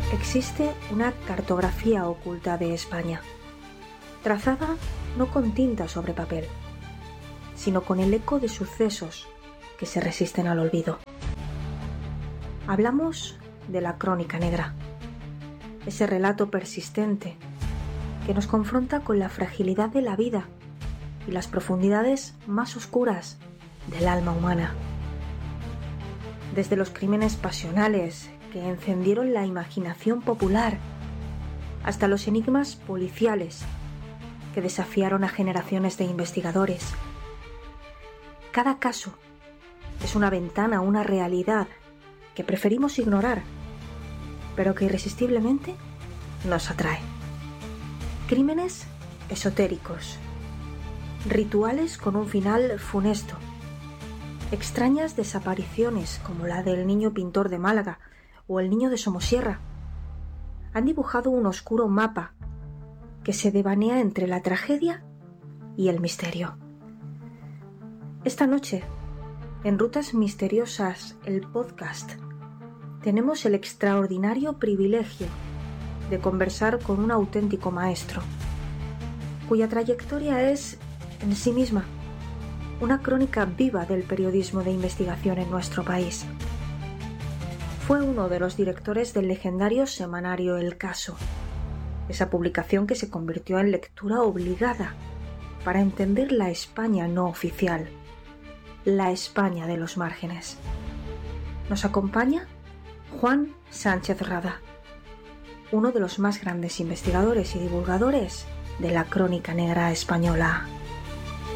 Existe una cartografía oculta de España, trazada no con tinta sobre papel, sino con el eco de sucesos que se resisten al olvido. Hablamos de la Crónica Negra, ese relato persistente que nos confronta con la fragilidad de la vida y las profundidades más oscuras del alma humana. Desde los crímenes pasionales que encendieron la imaginación popular hasta los enigmas policiales que desafiaron a generaciones de investigadores. Cada caso es una ventana a una realidad que preferimos ignorar, pero que irresistiblemente nos atrae. Crímenes esotéricos, rituales con un final funesto, extrañas desapariciones como la del niño pintor de Málaga o el niño de Somosierra, han dibujado un oscuro mapa que se devanea entre la tragedia y el misterio. Esta noche, en Rutas Misteriosas, el podcast, tenemos el extraordinario privilegio de conversar con un auténtico maestro, cuya trayectoria es, en sí misma, una crónica viva del periodismo de investigación en nuestro país. Fue uno de los directores del legendario semanario El Caso, esa publicación que se convirtió en lectura obligada para entender la España no oficial, la España de los márgenes. Nos acompaña Juan Sánchez Rada, uno de los más grandes investigadores y divulgadores de la Crónica Negra española.